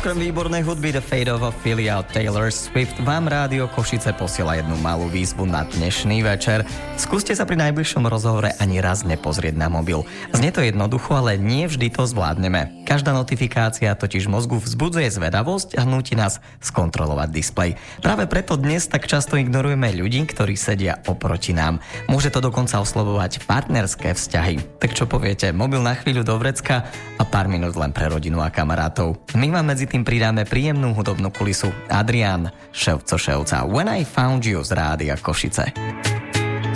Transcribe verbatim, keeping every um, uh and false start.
Okrem výbornej hudby The Fate of Ophelia od Taylor Swift vám Rádio Košice posiela jednu malú výzvu na dnešný večer. Skúste sa pri najbližšom rozhovore ani raz nepozrieť na mobil. Znie to jednoducho, ale nie vždy to zvládneme. Každá notifikácia totiž mozgu vzbudzuje zvedavosť a núti nás skontrolovať displej. Práve preto dnes tak často ignorujeme ľudí, ktorí sedia oproti nám. Môže to dokonca oslovovať partnerské vzťahy. Tak čo poviete, mobil na chvíľu do vrecka a pár minút len pre rodinu a kamarátov. My vám medzi tým pridáme príjemnú hudobnú kulisu. Adrián Ševco Ševca, When I Found You z Rádia Košice.